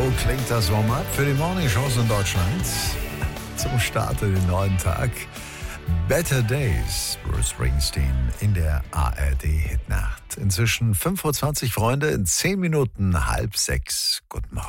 So klingt das Warm-up für die Morning-Shows in Deutschland. Zum Start in den neuen Tag. Better Days, Bruce Springsteen in der ARD-Hitnacht. Inzwischen 5:20 Uhr, Freunde, in 10 Minuten 5:30. Guten Morgen.